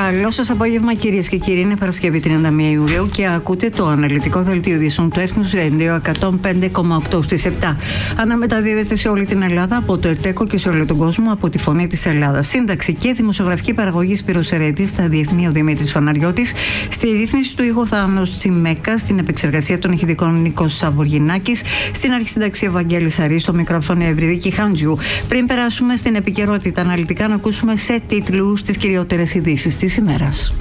Καλό σας απόγευμα, κυρίες και κύριοι. Είναι Παρασκευή 31 Ιουλίου και ακούτε το αναλυτικό δελτίο ειδήσεων του Έθνους Radio 105,8 στις 7. Αναμεταδίδεται σε όλη την Ελλάδα από το ΕΡΤΕΚΟ και σε όλο τον κόσμο από τη Φωνή της Ελλάδας. Σύνταξη και δημοσιογραφική παραγωγή Σπύρος Ερέτης, στα διεθνή ο Δημήτρης Φαναριώτης, στη ρύθμιση του ήχου Θάνος Τσιμέκα, στην επεξεργασία των ηχητικών Νίκος Σαβουργινάκης, στην αρχισυνταξία Βαγγέλης Αρή, στο μικρόφωνο Ευρυδίκη Χάντζιου. Πριν περάσουμε στην επικαιρότητα αναλυτικά, να ακούσουμε σε τίτλους τις κυριότερες ειδήσεις της ημέρας.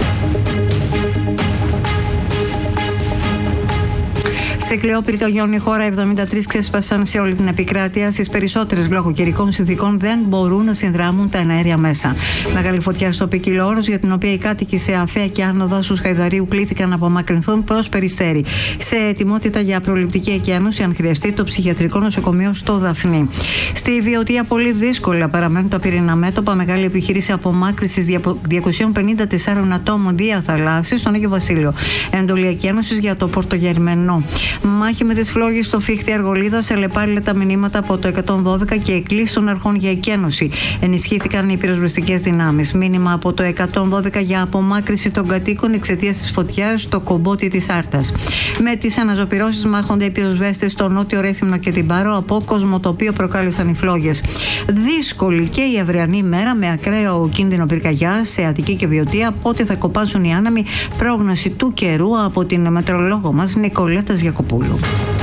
Σε κλαιό πυρκαγιών η χώρα, 73 ξέσπασαν σε όλη την επικράτεια. Στις περισσότερες λόγω καιρικών συνθηκών δεν μπορούν να συνδράμουν τα εναέρια μέσα. Μεγάλη φωτιά στο Ποικίλο Όρος, για την οποία οι κάτοικοι σε Αφαία και Άνω Δάσους Χαϊδαρίου κλήθηκαν να απομακρυνθούν προς Περιστέρι. Σε ετοιμότητα για προληπτική εκένωση, αν χρειαστεί, το ψυχιατρικό νοσοκομείο στο Δαφνί. Στη Βιωτία, πολύ δύσκολα παραμένουν τα πυρηνά μέτωπα. Μεγάλη επιχείρηση απομάκρυνσης 254 ατόμων διαθαλάσσης στον Άγιο Βασίλειο. Εντολή εκένωσης για το Πορτογερμενό. Μάχη με τις φλόγες στο Φίχτη Αργολίδας, αλλεπάλληλα τα μηνύματα από το 112 και εκκλήσεις των αρχών για εκένωση. Ενισχύθηκαν οι πυροσβεστικές δυνάμεις. Μήνυμα από το 112 για απομάκρυνση των κατοίκων εξαιτίας της φωτιάς στο κομπότι της Άρτας. Με τις αναζωπυρώσεις μάχονται οι πυροσβέστες στο Νότιο Ρέθυμνο και την Πάρο από κοσμοτοπίο προκάλεσαν οι φλόγες. Δύσκολη και η αυριανή ημέρα με ακραίο κίνδυνο πυρκαγιάς σε Αττική και Βιωτία. Πότε θα κοπάσουν οι άνεμοι, πρόγνωση του καιρού από την μετεωρολόγο μας Νικολέτα Γιακοπούλου.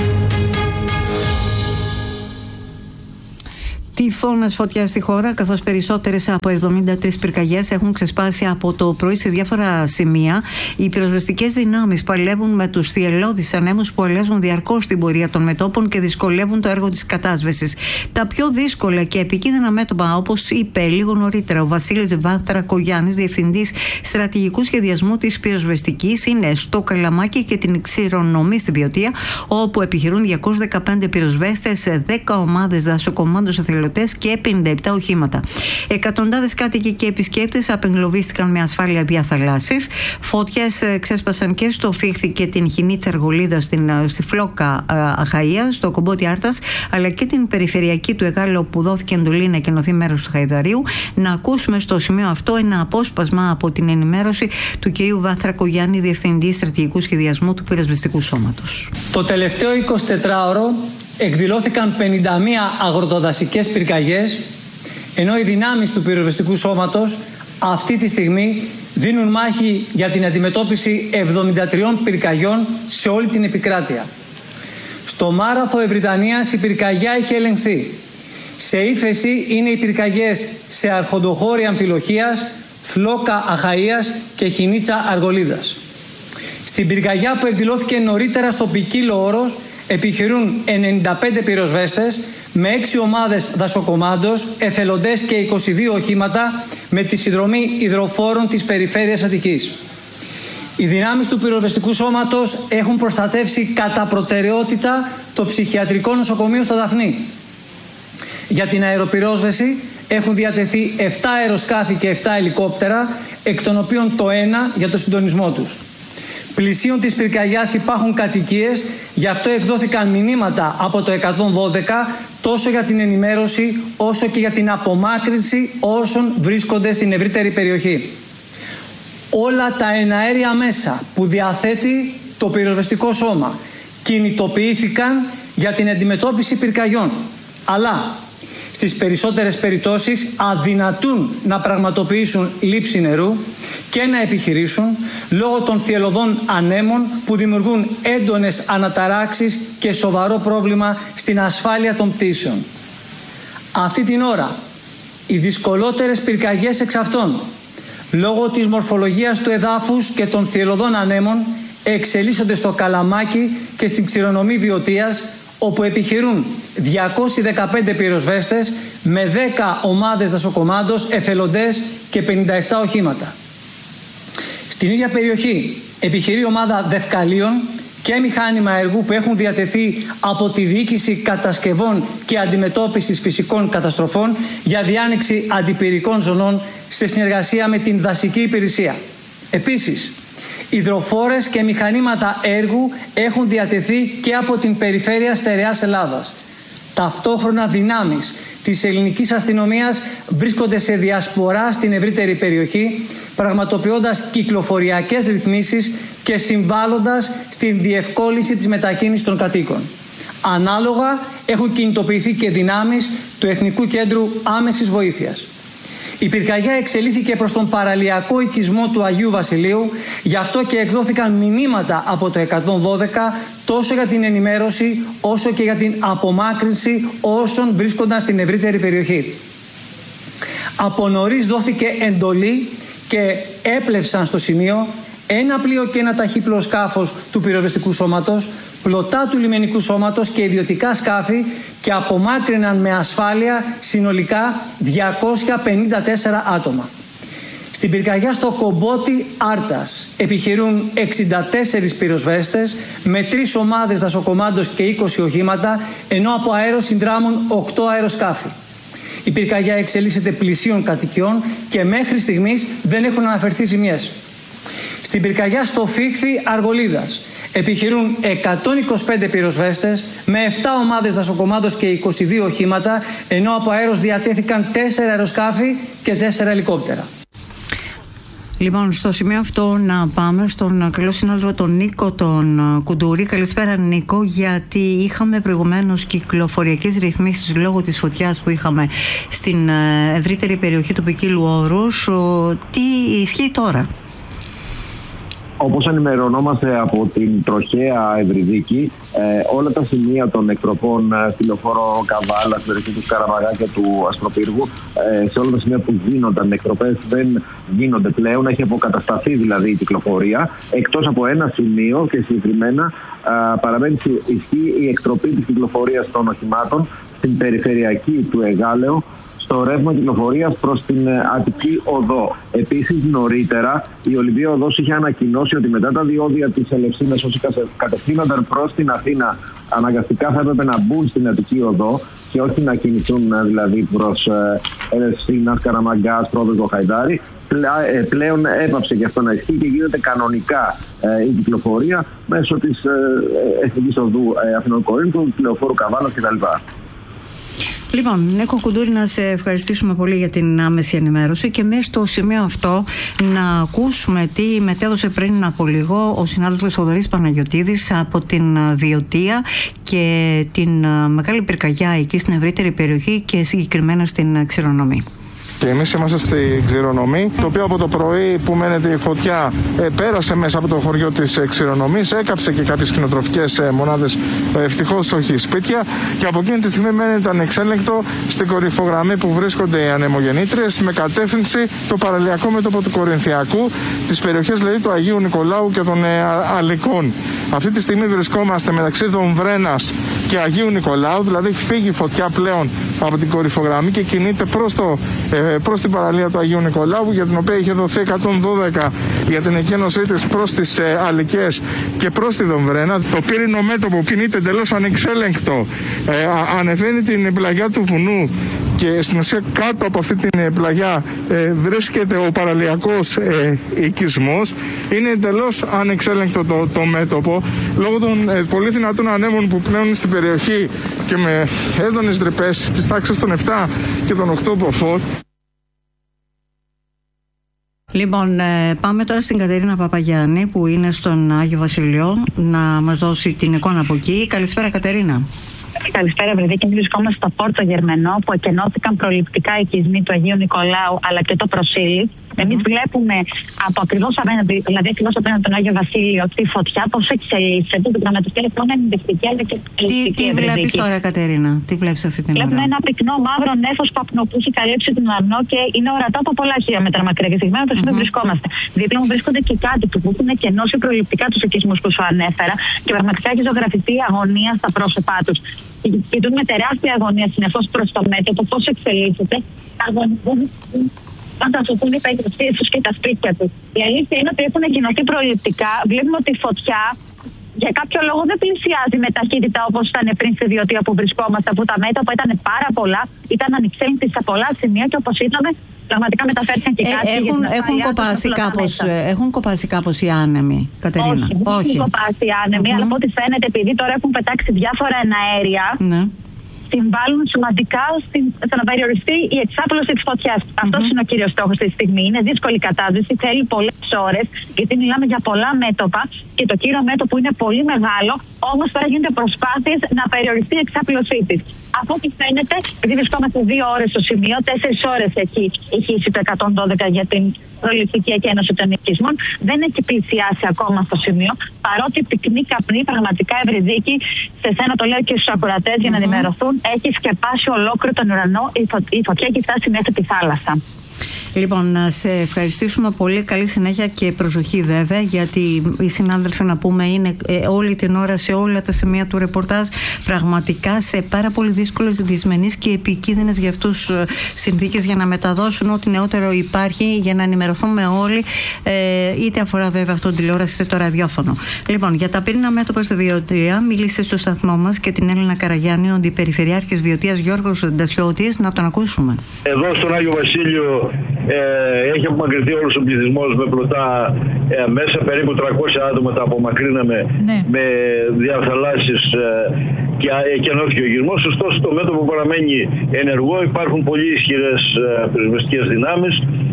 Τυφώνας φωτιά στη χώρα, καθώς περισσότερες από 73 πυρκαγιές έχουν ξεσπάσει από το πρωί σε διάφορα σημεία. Οι πυροσβεστικές δυνάμεις παλεύουν με τους θυελλώδεις ανέμους που αλλάζουν διαρκώς την πορεία των μετώπων και δυσκολεύουν το έργο της κατάσβεσης. Τα πιο δύσκολα και επικίνδυνα μέτωπα, όπως είπε λίγο νωρίτερα ο Βασίλης Βάθρακογιάννης, διευθυντής στρατηγικού σχεδιασμού της πυροσβεστικής, είναι στο Καλαμάκι και την Ξηρονομή στην Βιωτία, όπου επιχειρούν 215 πυροσβέστες, 10 ομάδες δασοκομάντων εθελοντών και 57 οχήματα. Εκατοντάδες κάτοικοι και επισκέπτες απεγκλωβίστηκαν με ασφάλεια διαθαλάσσης. Φωτιές ξέσπασαν και στο Φίχτη και την Χινίτσα Αργολίδα, στη Φλόκα Αχαΐα, στο κομπότι Άρτας, αλλά και την περιφερειακή του Εγάλεο, που δόθηκε εντολή να εκενωθεί μέρος του Χαϊδαρίου. Να ακούσουμε στο σημείο αυτό ένα απόσπασμα από την ενημέρωση του κυρίου Βάθρακογιάννη, διευθυντή στρατηγικού σχεδιασμού του πυροσβεστικού σώματος. Το τελευταίο 24ωρο εκδηλώθηκαν 51 αγροτοδασικές πυρκαγιές, ενώ οι δυνάμεις του πυροσβεστικού σώματος αυτή τη στιγμή δίνουν μάχη για την αντιμετώπιση 73 πυρκαγιών σε όλη την επικράτεια. Στο Μάραθο Ευρυτανίας η πυρκαγιά έχει ελεγχθεί. Σε ύφεση είναι οι πυρκαγιές σε Αρχοντοχώρη Αμφιλοχίας, Φλόκα Αχαΐας και Χινίτσα Αργολίδας. Στην πυρκαγιά που εκδηλώθηκε νωρίτερα στο Ποικίλο Όρος επιχειρούν 95 πυροσβέστες με 6 ομάδες δασοκομάντος, εθελοντές και 22 οχήματα με τη συνδρομή υδροφόρων της περιφέρειας Αττικής. Οι δυνάμεις του πυροσβεστικού σώματος έχουν προστατεύσει κατά προτεραιότητα το ψυχιατρικό νοσοκομείο στο Δαφνί. Για την αεροπυρόσβεση έχουν διατεθεί 7 αεροσκάφη και 7 ελικόπτερα, εκ των οποίων το ένα για το συντονισμό τους. Πλησίων της πυρκαγιάς υπάρχουν κατοικίες, γι' αυτό εκδόθηκαν μηνύματα από το 112 τόσο για την ενημέρωση όσο και για την απομάκρυνση όσων βρίσκονται στην ευρύτερη περιοχή. Όλα τα εναέρια μέσα που διαθέτει το πυροσβεστικό σώμα κινητοποιήθηκαν για την αντιμετώπιση πυρκαγιών, αλλά στις περισσότερες περιπτώσεις αδυνατούν να πραγματοποιήσουν λήψη νερού και να επιχειρήσουν λόγω των θυελλωδών ανέμων που δημιουργούν έντονες αναταράξεις και σοβαρό πρόβλημα στην ασφάλεια των πτήσεων. Αυτή την ώρα οι δυσκολότερες πυρκαγιές εξ αυτών, λόγω της μορφολογίας του εδάφους και των θυελλωδών ανέμων, εξελίσσονται στο Καλαμάκι και στην Ξηρονομή Βιωτίας, όπου επιχειρούν 215 πυροσβέστες με 10 ομάδες δασοκομάντος, εθελοντές και 57 οχήματα. Στην ίδια περιοχή επιχειρεί ομάδα δευκαλίων και μηχάνημα έργου που έχουν διατεθεί από τη Διοίκηση Κατασκευών και Αντιμετώπισης Φυσικών Καταστροφών για διάνοιξη αντιπυρικών ζωνών σε συνεργασία με την Δασική Υπηρεσία. Επίσης, υδροφόρες και μηχανήματα έργου έχουν διατεθεί και από την Περιφέρεια Στερεάς Ελλάδας. Ταυτόχρονα δυνάμεις της ελληνικής αστυνομίας βρίσκονται σε διασπορά στην ευρύτερη περιοχή, πραγματοποιώντας κυκλοφοριακές ρυθμίσεις και συμβάλλοντας στην διευκόλυνση της μετακίνησης των κατοίκων. Ανάλογα έχουν κινητοποιηθεί και δυνάμεις του Εθνικού Κέντρου Άμεσης Βοήθειας. Η πυρκαγιά εξελίχθηκε προς τον παραλιακό οικισμό του Αγίου Βασιλείου, γι' αυτό και εκδόθηκαν μηνύματα από το 112 τόσο για την ενημέρωση όσο και για την απομάκρυνση όσων βρίσκονταν στην ευρύτερη περιοχή. Από νωρίς δόθηκε εντολή και έπλευσαν στο σημείο ένα πλοίο και ένα ταχύπλοο σκάφος του πυροσβεστικού σώματος, πλωτά του λιμενικού σώματος και ιδιωτικά σκάφη και απομάκρυναν με ασφάλεια συνολικά 254 άτομα. Στην πυρκαγιά στο Κομπότι Άρτας επιχειρούν 64 πυροσβέστες με 3 ομάδες δασοκομάντος και 20 οχήματα, ενώ από αέρος συνδράμουν 8 αεροσκάφη. Η πυρκαγιά εξελίσσεται πλησίων κατοικιών και μέχρι στιγμής δεν έχουν αναφερθεί ζημιές. Στην πυρκαγιά στο Φίχθι Αργολίδας επιχειρούν 125 πυροσβέστες με 7 ομάδες δασοκομάντος και 22 οχήματα, ενώ από αέρος διατέθηκαν 4 αεροσκάφη και 4 ελικόπτερα. Λοιπόν, στο σημείο αυτό να πάμε στον καλό συνάδελφο τον Νίκο τον Κουντούρη. Καλησπέρα Νίκο, γιατί είχαμε προηγουμένως κυκλοφοριακές ρυθμίσεις λόγω της φωτιάς που είχαμε στην ευρύτερη περιοχή του ποικίλου όρους. Τι ισχύει τώρα? Όπως ενημερωνόμαστε από την τροχαία Ευρυδίκη, όλα τα σημεία των εκτροπών στη λεωφόρο Καβάλα, στην περιοχή του Καραμαγά και του Αστροπύργου, σε όλα τα σημεία που γίνονταν εκτροπές δεν γίνονται πλέον. Έχει αποκατασταθεί δηλαδή η κυκλοφορία, εκτός από ένα σημείο και συγκεκριμένα παραμένει ισχύει η εκτροπή της κυκλοφορίας των οχημάτων στην περιφερειακή του Εγάλεο, στο ρεύμα κυκλοφορίας προς την Αττική Οδό. Επίσης, νωρίτερα η Ολυμπία Οδός είχε ανακοινώσει ότι μετά τα διόδια της Ελευσίνας όσοι κατευθύνονταν προς την Αθήνα αναγκαστικά θα έπρεπε να μπουν στην Αττική Οδό και όχι να κινηθούν δηλαδή προς Ελευσίνας, Καραμαγκάς, Πρόδρομο, Χαϊδάρη. Πλέον έπαψε και αυτό να ισχύει και γίνεται κανονικά η κυκλοφορία μέσω της Εθνικής Οδού Αθηνών Κορίνθου, του λεωφόρου Καβάλας κτλ. Λοιπόν, Νίκο Κουντούρη, να σε ευχαριστήσουμε πολύ για την άμεση ενημέρωση και μέσα στο σημείο αυτό να ακούσουμε τι μετέδωσε πριν από λίγο ο συνάδελφος Θοδωρής Παναγιωτίδης από την Βιωτία και την μεγάλη πυρκαγιά εκεί στην ευρύτερη περιοχή και συγκεκριμένα στην Ξηρονομή. Και εμείς είμαστε στη Ξηρονομή, το οποίο από το πρωί που μένεται η φωτιά πέρασε μέσα από το χωριό της Ξηρονομής, έκαψε και κάποιες κτηνοτροφικές μονάδες, ευτυχώς όχι σπίτια, και από εκείνη τη στιγμή μένεται ανεξέλεγκτο στην κορυφογραμμή που βρίσκονται οι ανεμογεννήτριες με κατεύθυνση το παραλιακό μέτωπο του Κορινθιακού, τις περιοχές δηλαδή του Αγίου Νικολάου και των Αλικών. Αυτή τη στιγμή βρισκόμαστε μεταξύ Δομβρένας και Αγίου Νικολάου, δηλαδή έχει φύγει η φωτιά πλέον από την κορυφογραμμή και κινείται προς την παραλία του Αγίου Νικολάου, για την οποία είχε δοθεί 112 για την εκένωσή της προς τις Αλικές και προς τη Δομβρένα. Το πύρινο μέτωπο κινείται εντελώς ανεξέλεγκτο, ανεβαίνει την πλαγιά του βουνού και στην ουσία κάτω από αυτή την πλαγιά βρίσκεται ο παραλιακός οικισμός. Είναι εντελώς ανεξέλεγκτο το μέτωπο λόγω των πολύ δυνατών ανέμων που πνέουν στην περιοχή και με έντονες τρυπές της τάξης των 7 και των 8 ποφών. Λοιπόν, πάμε τώρα στην Κατερίνα Παπαγιάννη που είναι στον Άγιο Βασιλείο να μας δώσει την εικόνα από εκεί. Καλησπέρα Κατερίνα. Καλησπέρα, Ευρυδίκη. Βρισκόμαστε στο Πόρτο Γερμενό που εκενώθηκαν προληπτικά οι οικισμοί του Αγίου Νικολάου αλλά και το Προσήλι. Εμείς βλέπουμε από ακριβώς απέναντι, δηλαδή ακριβώς απέναντι τον Άγιο Βασίλειο, τη φωτιά πώς εξελίσσεται. Το πραγματικά λοιπόν είναι ενδεικτική αλλά και ελιστική. Τι βλέπεις τώρα, Κατερίνα, τι βλέπεις αυτή την ώρα? Βλέπουμε ένα πυκνό μαύρο νέφος που έχει καλύψει τον αρνό και είναι ορατό από πολλά χιλιόμετρα μακριά. Και συγκεκριμένα το σημείο βρισκόμαστε. Δίπλα μου βρίσκονται και κάτοικοι που έχουν εκενώσει προληπτικά τους οικισμούς που σου ανέφερα και πραγματικά έχει ζωγραφιστεί η αγωνία στα πρόσωπά τους. Κοιτούν με τεράστια αγωνία συνεχώς προς το μέτωπο πώς εξελίσσεται. Όταν σου πούνε οι παγιωτές τους και τα σπίτια τους. Η αλήθεια είναι ότι έχουν εκκοινωθεί προληπτικά. Βλέπουμε ότι η φωτιά για κάποιο λόγο δεν πλησιάζει με ταχύτητα όπως ήταν πριν στη Βιωτία που βρισκόμαστε, που τα μέτωπα ήταν πάρα πολλά, ήταν ανοιξέντη σε πολλά σημεία και όπως είδαμε πραγματικά μεταφέρθηκαν και κάτι. Έχουν κοπάσει κάπως οι άνεμοι, Κατερίνα? Όχι, έχουν κοπάσει οι άνεμοι, αλλά από ό,τι φαίνεται επειδή τώρα έχουν πετάξει διάφορα εναέρια. Ναι. συμβάλλουν σημαντικά στο να περιοριστεί η εξάπλωση της φωτιάς. Αυτός είναι ο κύριος στόχος αυτή τη στιγμή. Είναι δύσκολη κατάσταση, θέλει πολλές ώρες, γιατί μιλάμε για πολλά μέτωπα και το κύριο μέτωπο είναι πολύ μεγάλο, όμως τώρα γίνονται προσπάθειες να περιοριστεί η εξάπλωσή της. Από ό,τι φαίνεται, επειδή βρισκόμαστε 2 ώρες στο σημείο, 4 ώρες έχει ηχήσει το 112 για την προληπτική εκένωση των οικισμών, δεν έχει πλησιάσει ακόμα στο σημείο, παρότι πυκνή καπνή, πραγματικά Ευρυδίκη, σε σένα το λέω και στους ακροατές για να ενημερωθούν, έχει σκεπάσει ολόκληρο τον ουρανό, η φωτιά έχει φτάσει μέχρι τη θάλασσα. Λοιπόν, να σε ευχαριστήσουμε πολύ. Καλή συνέχεια και προσοχή βέβαια, γιατί οι συνάδελφοι, να πούμε, είναι όλη την ώρα σε όλα τα σημεία του ρεπορτάζ πραγματικά σε πάρα πολύ δύσκολες, δυσμενείς και επικίνδυνες για αυτούς συνθήκες, για να μεταδώσουν ό,τι νεότερο υπάρχει, για να ενημερωθούμε όλοι, είτε αφορά βέβαια αυτό τηλεόραση είτε το ραδιόφωνο. Λοιπόν, για τα πυρήνα μέτωπα στη Βιωτία μίλησε στο σταθμό μας και την Έλληνα Καραγιάννη, ο Αντιπεριφερειάρχης Βιωτίας Γιώργος Ντασιώτης. Να τον ακούσουμε. Εδώ στον Άγιο Βασίλειο έχει απομακρυνθεί όλος ο πληθυσμός με πλωτά μέσα, περίπου 300 άτομα τα απομακρύναμε με διαφθαλάσσεις και εκενώθηκε ο γυρμός. Ωστόσο το μέτωπο παραμένει ενεργό, υπάρχουν πολύ ισχυρές πυροσβεστικές δυνάμεις,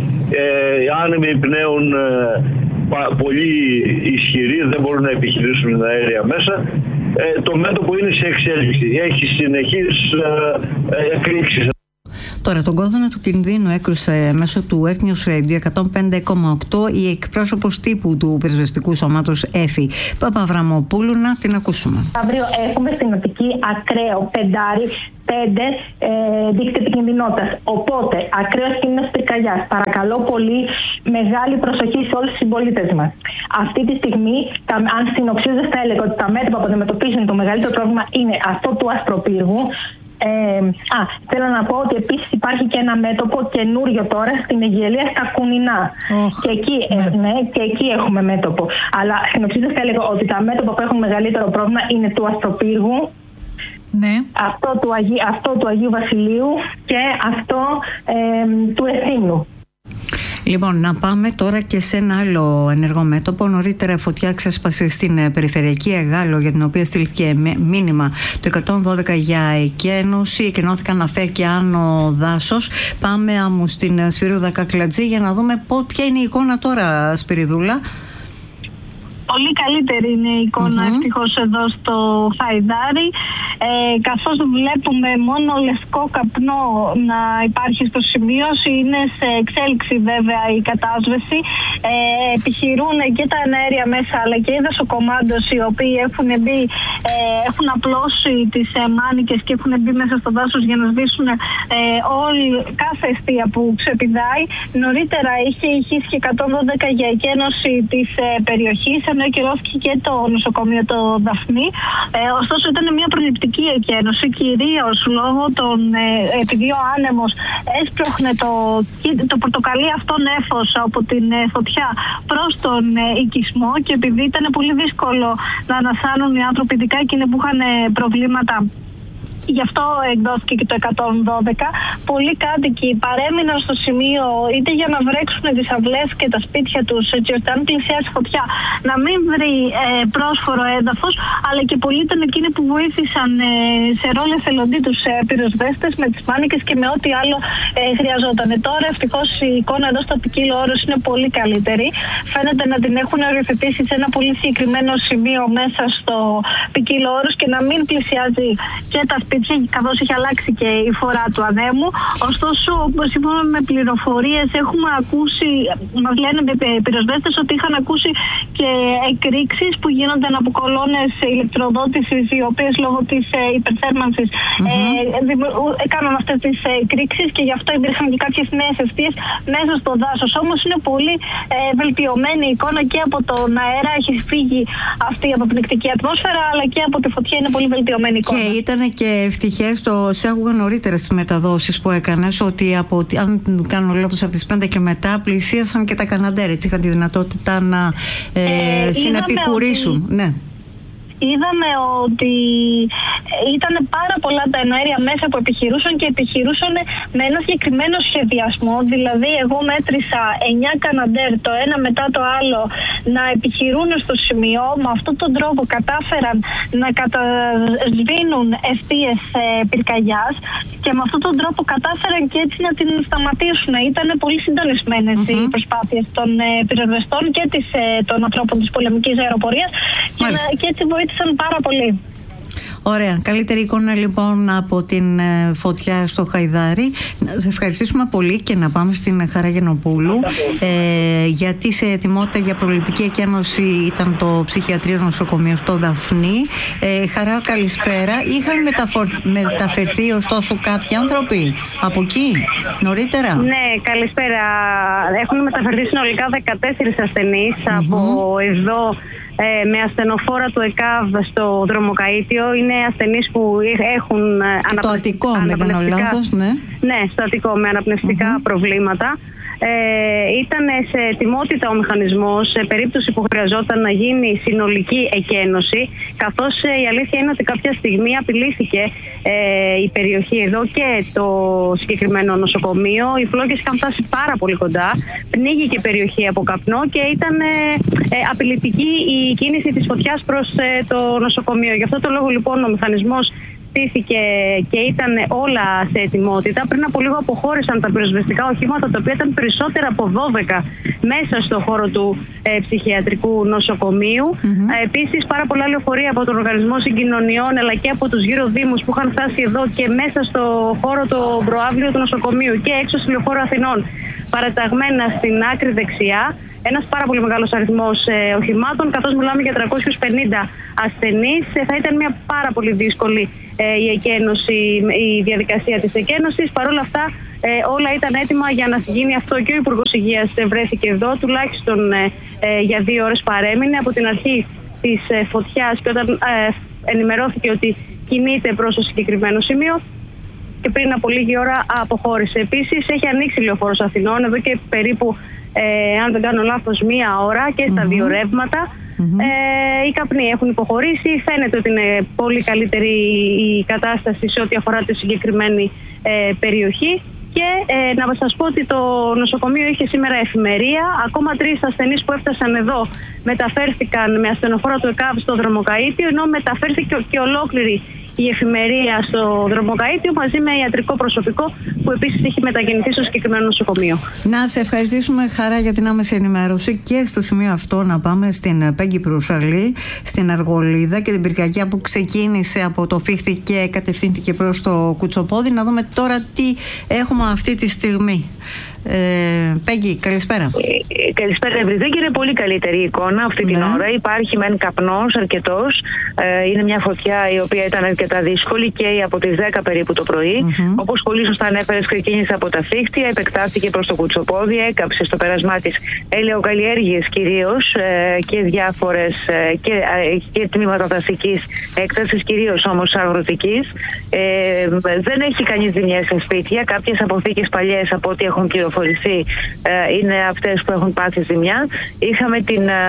άνεμοι πνέουν πολύ ισχυροί, δεν μπορούν να επιχειρήσουν τα αέρια μέσα. Το μέτωπο είναι σε εξέλιξη, έχει συνεχείς εκρήξεις. Τώρα, τον κόδωνα του κινδύνου έκρουσε μέσω του Earth Radio 105,8 η εκπρόσωπος τύπου του πυροσβεστικού σώματος ΕΦΗ, Παπαβραμοπούλου. Να την ακούσουμε. Αύριο έχουμε στην Αττική ακραίο 5 δίκτυα επικινδυνότητας. Οπότε, ακραίος κίνδυνος πυρκαγιάς. Παρακαλώ πολύ, μεγάλη προσοχή σε όλους τους συμπολίτες μας. Αυτή τη στιγμή, αν συνοψίζοντας, θα έλεγα ότι τα μέτωπα που αντιμετωπίζουν το μεγαλύτερο πρόβλημα είναι αυτό του ασπροπύργου. Θέλω να πω ότι επίσης υπάρχει και ένα μέτωπο καινούριο τώρα στην Αιγιαλία, στα Κουνινά. Και εκεί έχουμε μέτωπο. Αλλά συνοψίζοντας, θα έλεγα ότι τα μέτωπα που έχουν μεγαλύτερο πρόβλημα είναι του ασπροπύργου, αυτό του Αγίου Βασιλείου και αυτό του Εθήνου. Λοιπόν, να πάμε τώρα και σε ένα άλλο ενεργό μέτωπο. Νωρίτερα φωτιά ξέσπασε στην περιφερειακή Εγάλο, για την οποία στείλθηκε μήνυμα το 112 για εκένωση. Εκενώθηκαν Αφέ και Άνω Δάσος. Πάμε άμμου στην Σπυρούδα Κακλατζή για να δούμε ποια είναι η εικόνα τώρα, Σπυριδούλα. Πολύ καλύτερη είναι η εικόνα ευτυχώς εδώ στο Χαϊδάρι, καθώς βλέπουμε μόνο λευκό καπνό να υπάρχει στο σημείο. Είναι σε εξέλιξη βέβαια η κατάσβεση. Επιχειρούν και τα εναέρια μέσα αλλά και οι δασοκομάντος, οι οποίοι έχουν απλώσει τις μάνικες και έχουν μπει μέσα στο δάσος για να σβήσουν κάθε αιστεία που ξεπηδάει. Νωρίτερα είχε ηχήσει 112 για εκένωση της περιοχής, ενώ ακυρώθηκε και το νοσοκομείο το Δαφνί. Ωστόσο ήταν μια προληπτική εκένωση, κυρίως λόγω επειδή ο άνεμος έσπρωχνε το πορτοκαλί αυτό νέφος από την φωτιά προς τον οικισμό, και επειδή ήταν πολύ δύσκολο να ανασάνουν οι άνθρωποι, ειδικά εκείνοι που είχαν προβλήματα. Γι' αυτό εκδόθηκε και το 112. Πολλοί κάτοικοι παρέμειναν στο σημείο είτε για να βρέξουν τις αυλές και τα σπίτια τους, έτσι ώστε αν πλησιάσει φωτιά να μην βρει πρόσφορο έδαφος, αλλά και πολλοί ήταν εκείνοι που βοήθησαν σε ρόλο εθελοντή τους πυροσβέστες με τις μάνικες και με ό,τι άλλο χρειαζόταν. Τώρα ευτυχώς η εικόνα εδώ στο Ποικίλο Όρος είναι πολύ καλύτερη. Φαίνεται να την έχουν οριοθετήσει σε ένα πολύ συγκεκριμένο σημείο μέσα στο Ποικίλο Όρος και να μην πλησιάζει και τα σπίτια, καθώς έχει αλλάξει και η φορά του ανέμου. Ωστόσο, σύμφωνα με πληροφορίες, έχουμε ακούσει, μας λένε πυροσβέστες, ότι είχαν ακούσει και εκρήξεις που γίνονταν από κολόνες ηλεκτροδότησης, οι οποίες λόγω της υπερθέρμανσης έκαναν αυτές τις εκρήξεις, και γι' αυτό υπήρχαν και κάποιες νέες αιστείες μέσα στο δάσος. Όμως είναι πολύ βελτιωμένη η εικόνα και από τον αέρα, έχει φύγει αυτή η αποπνικτική ατμόσφαιρα, αλλά και από τη φωτιά είναι πολύ βελτιωμένη η εικόνα. Και ήταν και ευτυχές, το εισάγωγα νωρίτερα στις μεταδόσεις που έκανες, ότι αν κάνω λάθος από τις 5 και μετά πλησίασαν και τα Καναντέρ, έτσι είχαν τη δυνατότητα να συνεπικουρήσουν. Ναι. είδαμε ότι ήταν πάρα πολλά τα εναέρια μέσα που επιχειρούσαν και επιχειρούσαν με ένα συγκεκριμένο σχεδιασμό. Δηλαδή, εγώ μέτρησα 9 Καναντέρ το ένα μετά το άλλο να επιχειρούν στο σημείο. Με αυτόν τον τρόπο κατάφεραν να κατασβήνουν ευθείες πυρκαγιάς και με αυτόν τον τρόπο κατάφεραν και έτσι να την σταματήσουν. Ήταν πολύ συντονισμένες οι προσπάθειες των πυροσβεστών και των ανθρώπων της πολεμικής αεροπορίας και έτσι βοήθησαν πάρα πολύ. Ωραία. Καλύτερη εικόνα λοιπόν από την φωτιά στο Χαϊδάρι. Να σε ευχαριστήσουμε πολύ και να πάμε στην Χαρά Γενοπούλου, γιατί σε ετοιμότητα για προληπτική εκένωση ήταν το ψυχιατρίο νοσοκομείο στο Δαφνί. Χαρά, καλησπέρα. Είχαν μεταφερθεί ωστόσο κάποιοι άνθρωποι από εκεί νωρίτερα? Ναι, καλησπέρα. Έχουν μεταφερθεί συνολικά 14 ασθενείς από εδώ με ασθενοφόρα του ΕΚΑΒ στο Δρομοκαΐτιο. Είναι ασθενείς που έχουν και το Αττικό, αν δεν κάνω λάθος, ναι. Ναι, στο Αττικό με αναπνευστικά προβλήματα. Ήταν σε ετοιμότητα ο μηχανισμός σε περίπτωση που χρειαζόταν να γίνει συνολική εκένωση, καθώς η αλήθεια είναι ότι κάποια στιγμή απειλήθηκε η περιοχή εδώ και το συγκεκριμένο νοσοκομείο. Οι φλόγες είχαν φτάσει πάρα πολύ κοντά, πνίγηκε η περιοχή από καπνό και ήταν απειλητική η κίνηση της φωτιάς προς το νοσοκομείο. Γι' αυτό το λόγο λοιπόν ο μηχανισμός και ήταν όλα σε ετοιμότητα. Πριν από λίγο αποχώρησαν τα πυροσβεστικά οχήματα, τα οποία ήταν περισσότερα από 12 μέσα στο χώρο του ψυχιατρικού νοσοκομείου. Επίσης, πάρα πολλά λεωφορεία από τον Οργανισμό Συγκοινωνιών αλλά και από τους γύρω δήμους που είχαν φτάσει εδώ και μέσα στο χώρο το προαύλιο του νοσοκομείου και έξω στη Λεωφόρο Αθηνών, παραταγμένα στην άκρη δεξιά. Ένας πάρα πολύ μεγάλος αριθμός οχημάτων, καθώς μιλάμε για 350 ασθενείς. Θα ήταν μια πάρα πολύ δύσκολη η διαδικασία της εκένωσης. Παρ' όλα αυτά όλα ήταν έτοιμα για να γίνει αυτό και ο Υπουργός Υγείας βρέθηκε εδώ, τουλάχιστον για 2 ώρες παρέμεινε από την αρχή της φωτιάς και όταν ενημερώθηκε ότι κινείται προς το συγκεκριμένο σημείο. Και πριν από λίγη ώρα αποχώρησε. Επίσης, έχει ανοίξει η Λεωφόρος Αθηνών εδώ και περίπου, αν δεν κάνω λάθος, 1 ώρα και στα 2 ρεύματα. Οι καπνοί έχουν υποχωρήσει. Φαίνεται ότι είναι πολύ καλύτερη η κατάσταση σε ό,τι αφορά τη συγκεκριμένη περιοχή. Και να σας πω ότι το νοσοκομείο είχε σήμερα εφημερία. Ακόμα 3 ασθενείς που έφτασαν εδώ μεταφέρθηκαν με ασθενοφόρα του ΕΚΑΒ στο Δρομοκαΐτιο, ενώ μεταφέρθηκε και ολόκληρη η εφημερία στο Δρομοκαΐτιο μαζί με ιατρικό προσωπικό που επίσης έχει μετακινηθεί στο συγκεκριμένο νοσοκομείο. Να σε ευχαριστήσουμε, Χαρά, για την άμεση ενημέρωση και στο σημείο αυτό να πάμε στην Πέγγι Προυσαλή, στην Αργολίδα και την πυρκαγιά που ξεκίνησε από το Φίχτη και κατευθύνθηκε προς το Κουτσοπόδι. Να δούμε τώρα τι έχουμε αυτή τη στιγμή. Πέγγι, καλησπέρα. Καλησπέρα, Ευρυδίκη. Είναι πολύ καλύτερη η εικόνα αυτή την ώρα. Υπάρχει μεν καπνός αρκετός. Είναι μια φωτιά η οποία ήταν αρκετά δύσκολη και από τις 10 περίπου το πρωί. Όπως πολύ σωστά ανέφερες, ξεκίνησε από τα Φίχτια, επεκτάθηκε προς το Κουτσοπόδι, έκαψε στο πέρασμά της ελαιοκαλλιέργειες κυρίως και διάφορες και τμήματα δασικής έκτασης, κυρίως όμως αγροτικής. Δεν έχει κανείς ζημιές σε σπίτια. Κάποιες αποθήκες παλιές, από ό,τι έχουν πληροφορηθεί, είναι αυτές που έχουν πάθει ζημιά. Είχαμε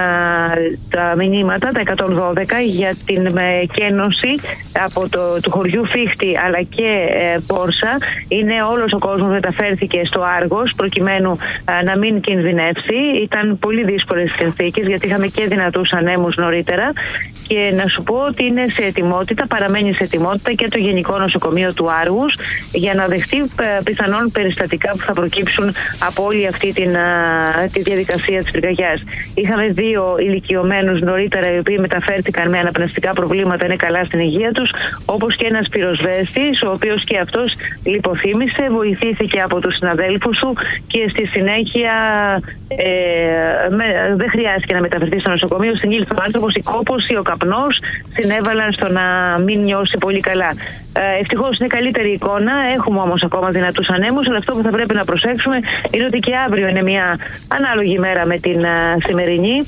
τα μηνύματα, τα 112, για την εκένωση από του χωριού Φίχτη αλλά και Πόρσα. Είναι όλος ο κόσμος μεταφέρθηκε στο Άργος προκειμένου να μην κινδυνεύσει. Ήταν πολύ δύσκολες συνθήκες γιατί είχαμε και δυνατούς ανέμους νωρίτερα. Και να σου πω ότι είναι σε ετοιμότητα, παραμένει σε ετοιμότητα και το Γενικό Νοσοκομείο του Άργους για να δεχτεί πιθανόν περιστατικά που θα προκύψουν από όλη αυτή τη διαδικασία της πυρκαγιάς. Είχαμε 2 ηλικιωμένους νωρίτερα οι οποίοι μεταφέρθηκαν με αναπνευστικά προβλήματα, είναι καλά στην υγεία τους, όπως και ένας πυροσβέστης, ο οποίος και αυτός λιποθύμησε, βοηθήθηκε από τους συναδέλφους του και στη συνέχεια δεν χρειάστηκε να μεταφερθεί στο νοσοκομείο. Συνήλθε ο άνθρωπος, η κόπωση, ο καπνός συνέβαλαν στο να μην νιώσει πολύ καλά. Ευτυχώς είναι καλύτερη εικόνα, έχουμε όμως ακόμα δυνατούς ανέμους, αλλά αυτό που θα πρέπει να προσέξουμε είναι ότι και αύριο είναι μια ανάλογη μέρα με την σημερινή.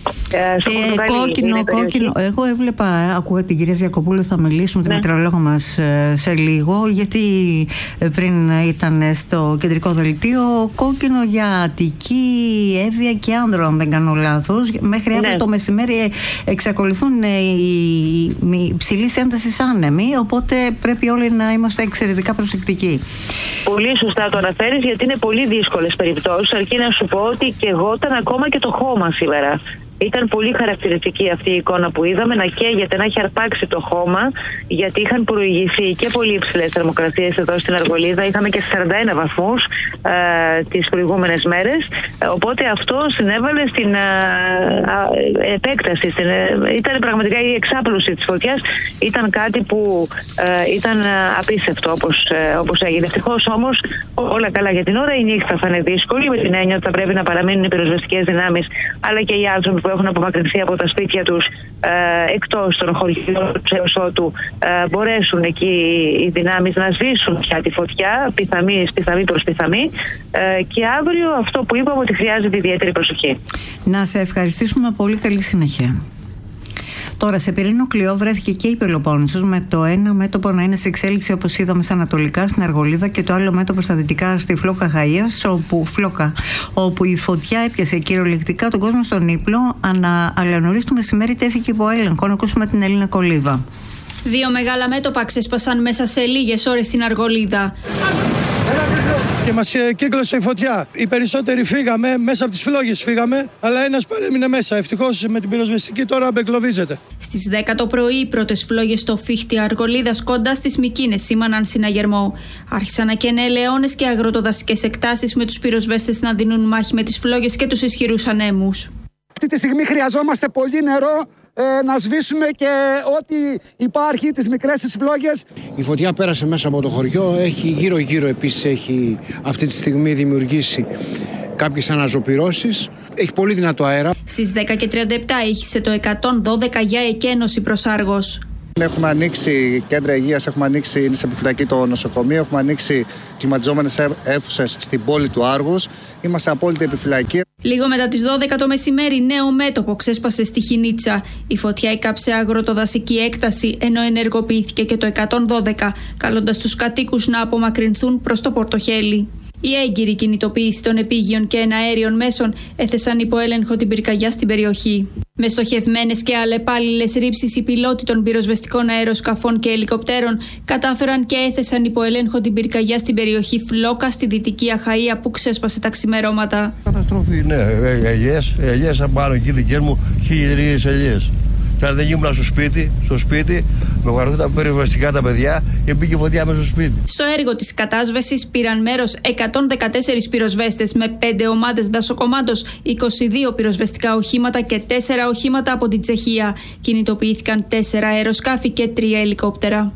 Κόκκινο. Εγώ έβλεπα, ακούγα την κυρία Γιακοπούλου, θα μιλήσουμε τη μετεωρολόγο μας σε λίγο, γιατί πριν ήταν στο κεντρικό δελτίο, κόκκινο για Αττική, Εύβοια και Άνδρο, αν δεν κάνω λάθος. Μέχρι αύριο το μεσημέρι εξακολουθούν οι υψηλής έντασης άνεμοι, οπότε πρέπει όλοι να είμαστε εξαιρετικά προσεκτικοί. Πολύ σωστά το αναφέρεις, γιατί είναι πολύ δύσκολες περιπτώσεις, αρκεί να σου πω ότι και εγώ ήταν ακόμα και το χώμα σήμερα. Ήταν πολύ χαρακτηριστική αυτή η εικόνα που είδαμε, να καίγεται, να έχει αρπάξει το χώμα, γιατί είχαν προηγηθεί και πολύ υψηλές θερμοκρασίες εδώ στην Αργολίδα. Είχαμε και 41 βαθμούς τις προηγούμενες μέρες. Οπότε αυτό συνέβαλε στην επέκταση. Ήταν πραγματικά η εξάπλωση της φωτιάς. Ήταν κάτι που ήταν απίστευτο όπως έγινε. Ευτυχώς όμως όλα καλά για την ώρα. Η νύχτα θα είναι δύσκολη, με την έννοια ότι θα πρέπει να παραμείνουν οι πυροσβεστικές δυνάμεις, αλλά και οι άνθρωποι που έχουν απομακρυνθεί από τα σπίτια τους εκτός των χωριών, έως ότου μπορέσουν εκεί οι δυνάμεις να σβήσουν πια τη φωτιά, πιθαμή προς πιθαμή, και αύριο αυτό που είπαμε, ότι χρειάζεται ιδιαίτερη προσοχή. Να σε ευχαριστήσουμε πολύ, καλή συνέχεια. Τώρα, σε πυρήνο κλειό βρέθηκε και η Πελοπόννησος, με το ένα μέτωπο να είναι σε εξέλιξη, όπως είδαμε, στα ανατολικά, στην Αργολίδα, και το άλλο μέτωπο στα δυτικά, στη Φλόκα Χαΐας, όπου η φωτιά έπιασε κυριολεκτικά τον κόσμο στον ύπλο, αλλά νωρίς το μεσημέρι τέθηκε υπό έλεγχο. Να ακούσουμε την Έλληνα Κολίβα. 2 μεγάλα μέτωπα ξέσπασαν μέσα σε λίγες ώρες στην Αργολίδα. Και μας κύκλωσε η φωτιά. Οι περισσότεροι φύγαμε, μέσα από τις φλόγες φύγαμε, αλλά ένας παρέμεινε μέσα. Ευτυχώς με την πυροσβεστική τώρα απεγκλωβίζεται. Στις 10 το πρωί, οι πρώτες φλόγες στο φύχτη Αργολίδας κοντά στις Μικίνες σήμαναν συναγερμό. Άρχισαν να καίνε ελαιώνες και αγροτοδασικές εκτάσεις, με τους πυροσβέστες να δίνουν μάχη με τις φλόγες και τους ισχυρούς ανέμους. Αυτή τη στιγμή χρειαζόμαστε πολύ νερό, να σβήσουμε και ό,τι υπάρχει, τις μικρές τις φλόγες. Η φωτιά πέρασε μέσα από το χωριό, έχει γύρω-γύρω επίσης έχει αυτή τη στιγμή δημιουργήσει κάποιες αναζωπυρώσεις. Έχει πολύ δυνατό αέρα. Στις 10:37 ήχησε το 112 για εκένωση προς Άργος. Έχουμε ανοίξει κέντρα υγείας, έχουμε ανοίξει, είναι σε επιφυλακή το νοσοκομείο, έχουμε ανοίξει κλιματιζόμενες αίθουσες στην πόλη του Άργους. Είμαστε απόλυτη επιφυλακή. Λίγο μετά τις 12 το μεσημέρι, νέο μέτωπο ξέσπασε στη Χινίτσα. Η φωτιά έκαψε αγροτοδασική έκταση, ενώ ενεργοποιήθηκε και το 112, καλώντας τους κατοίκους να απομακρυνθούν προς το Πορτοχέλι. Η έγκυρη κινητοποίηση των επίγειων και εναέριων μέσων έθεσαν υπό έλεγχο την πυρκαγιά στην περιοχή. Με στοχευμένες και αλλεπάλληλες ρήψεις, οι πιλότοι των πυροσβεστικών αεροσκαφών και ελικοπτέρων κατάφεραν και έθεσαν υπό έλεγχο την πυρκαγιά στην περιοχή Φλόκα, στη Δυτική Αχαΐα, που ξέσπασε τα ξημερώματα. Καταστροφή, ναι. Ελιές απάνω εκεί δικές μου, 1.000 ελιές. Και δεν ήμουν στο σπίτι, με βαρθούν τα πυροσβεστικά τα παιδιά και μπήκε φωτιά μέσα στο σπίτι. Στο έργο της κατάσβεσης πήραν μέρος 114 πυροσβέστες με 5 ομάδες δασοκομάντος, 22 πυροσβεστικά οχήματα και 4 οχήματα από την Τσεχία. Κινητοποιήθηκαν 4 αεροσκάφη και 3 ελικόπτερα.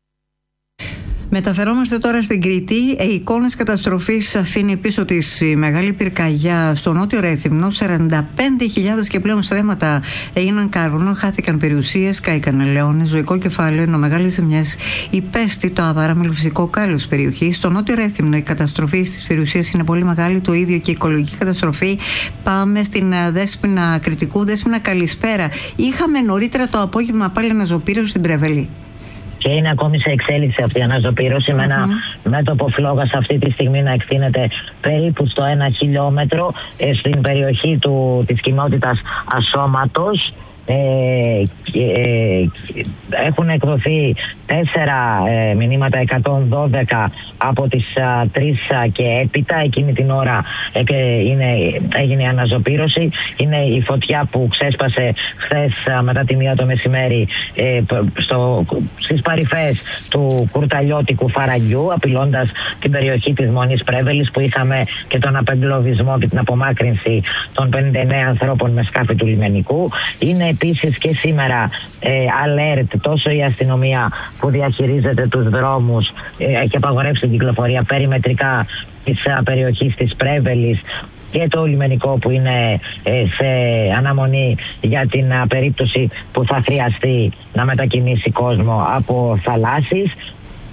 Μεταφερόμαστε τώρα στην Κρήτη. Εικόνες καταστροφής αφήνει πίσω της η μεγάλη πυρκαγιά στο νότιο Ρέθυμνο. 45.000 και πλέον στρέμματα έγιναν κάρβουνο, χάθηκαν περιουσίες, κάηκαν ελαιώνες, ζωικό κεφάλαιο, ενώ μεγάλες ζημιές υπέστη το αβάραμελο φυσικό κάλος περιοχή. Στο νότιο Ρέθυμνο η καταστροφή στις περιουσίες είναι πολύ μεγάλη, το ίδιο και η οικολογική καταστροφή. Πάμε στην Δέσποινα Κρητικού. Δέσποινα, καλησπέρα. Είχαμε νωρίτερα το απόγευμα πάλι αναζωπήρωση στην Πρέβελη. Και είναι ακόμη σε εξέλιξη αυτή η αναζωπήρωση, με ένα μέτωπο φλόγας αυτή τη στιγμή να εκτείνεται περίπου στο 1 χιλιόμετρο στην περιοχή της κοινότητας Ασώματος. Έχουν εκδοθεί 4 μηνύματα 112 από τις 3 και έπειτα. Εκείνη την ώρα έγινε η αναζωπήρωση. Είναι η φωτιά που ξέσπασε χθες μετά τη 1 το μεσημέρι στις παρυφές του κουρταλιώτικου φαραγγιού, απειλώντας την περιοχή της Μονής Πρέβελης, που είχαμε και τον απεγκλωβισμό και την απομάκρυνση των 59 ανθρώπων με σκάφη του λιμενικού. Είναι επίσης και σήμερα alert τόσο η αστυνομία που διαχειρίζεται τους δρόμους και απαγορεύσει την κυκλοφορία περιμετρικά της περιοχής της Πρέβελης, και το λιμενικό που είναι σε αναμονή για την περίπτωση που θα χρειαστεί να μετακινήσει κόσμο από θαλάσσης.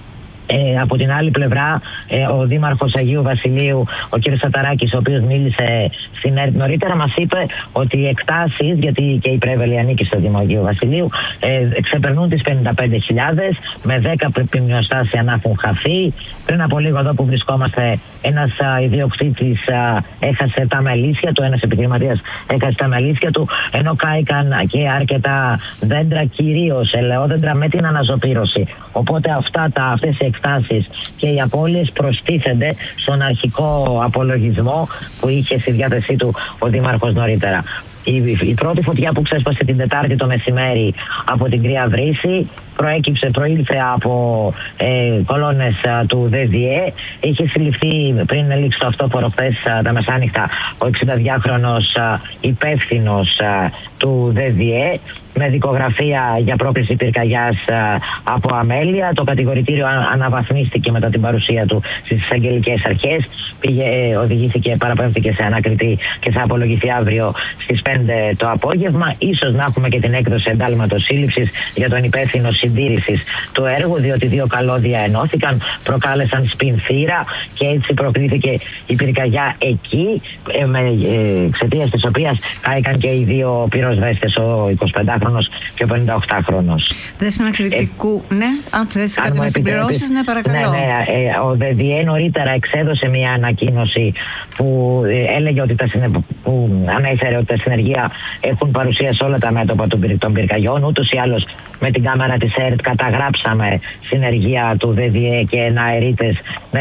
Από την άλλη πλευρά, ο Δήμαρχος Αγίου Βασιλείου, ο κ. Σαταράκης, ο οποίος μίλησε στην ΕΡΤ νωρίτερα, μας είπε ότι οι εκτάσεις, γιατί και η Πρέβελη ανήκει στο Δήμο Αγίου Βασιλείου, ξεπερνούν τις 55.000, με 10 ποιμνιοστάσια να έχουν χαθεί. Πριν από λίγο εδώ που βρισκόμαστε, ένας ιδιοκτήτης έχασε τα μελίσια του, ένας επιχειρηματίας έχασε τα μελίσια του, ενώ κάηκαν και αρκετά δέντρα, κυρίως ελαιόδέντρα με την αναζωπήρωση. Οπότε αυτές οι εκτάσεις και οι απώλειες προστίθενται στον αρχικό απολογισμό που είχε στη διάθεσή του ο Δήμαρχος νωρίτερα. Η πρώτη φωτιά που ξέσπασε την Τετάρτη το μεσημέρι από την Κρύα Βρύση προήλθε από κολόνες του ΔΔΕ. Είχε συλληφθεί πριν λήξει το αυτόφορο χθες τα μεσάνυχτα ο 62χρονος υπεύθυνος του ΔΔΕ με δικογραφία για πρόκληση πυρκαγιάς από αμέλεια. Το κατηγορητήριο αναβαθμίστηκε μετά την παρουσία του στις εισαγγελικές αρχές. Παραπέμφθηκε σε ανακριτή και θα απολογηθεί αύριο στις 5 το απόγευμα. Ίσως να έχουμε και την έκδοση εντάλματος σύλληψης για τον υπεύθυνο συντήρησης του έργου, διότι 2 καλώδια ενώθηκαν, προκάλεσαν σπινθήρα και έτσι προκλήθηκε η πυρκαγιά εκεί, εξαιτίας της οποίας κάηκαν και οι 2 πυροσβέστες, ο 25χρονος και ο 58χρονος. Δέσποινα Κρητικού, ναι, αν θες κάτι να συμπληρώσεις, ναι, παρακαλώ. Ναι, ο ΔΔΕ νωρίτερα εξέδωσε μια ανακοίνωση που έλεγε ότι που ανέφερε ότι τα συνεργεία έχουν παρουσία σε όλα τα μέτωπα των πυρκαγιών. Ούτως ή άλλως με την κάμερα της ΕΡΤ καταγράψαμε συνεργεία του ΔΔΕ και εναερίτες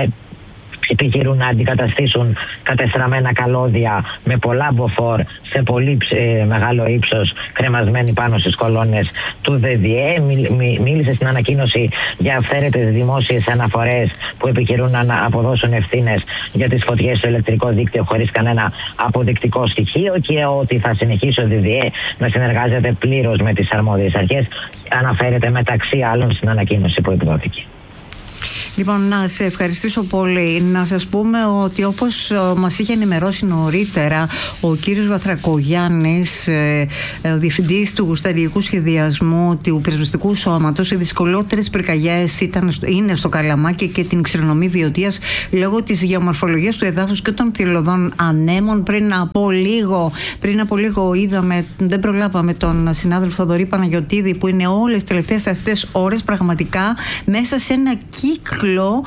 επιχειρούν να αντικαταστήσουν κατεστραμμένα καλώδια με πολλά μποφόρ σε πολύ μεγάλο ύψος κρεμασμένοι πάνω στις κολόνες του ΔΔΕ. Μίλησε στην ανακοίνωση για αυθαίρετες δημόσιες αναφορές που επιχειρούν να αποδώσουν ευθύνες για τις φωτιές στο ηλεκτρικό δίκτυο χωρίς κανένα αποδεικτικό στοιχείο και ότι θα συνεχίσει ο ΔΔΕ να συνεργάζεται πλήρως με τις αρμόδιες αρχές. Αναφέρεται μεταξύ άλλων στην ανακοίνωση που εκδόθηκε. Λοιπόν, να σε ευχαριστήσω πολύ. Να σας πούμε ότι όπως μας είχε ενημερώσει νωρίτερα ο κύριος Βαθρακογιάννης, ο διευθυντής του στρατηγικού σχεδιασμού του πυροσβεστικού σώματος, οι δυσκολότερες πυρκαγιές είναι στο Καλαμάκι και την Ξηρονομή Βιωτίας λόγω της γεωμορφολογίας του εδάφους και των θηλωδών ανέμων. Πριν από λίγο είδαμε, δεν προλάβαμε τον συνάδελφο Θοδωρή Παναγιωτίδη, που είναι όλες τις τελευταίες αυτές ώρες πραγματικά μέσα σε ένα κύκλο